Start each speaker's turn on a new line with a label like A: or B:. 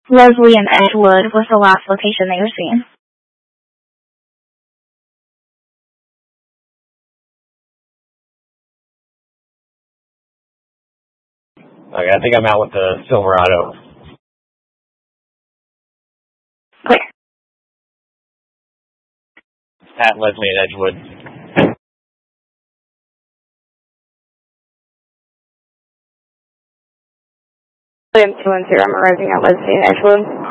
A: Leslie and Edgewood was the last location they were seen.
B: Okay, I think I'm out with the Silverado.
A: Clear.
B: At Leslie and Edgewood.
C: William 210, I'm arriving at Leslie and Edgewood.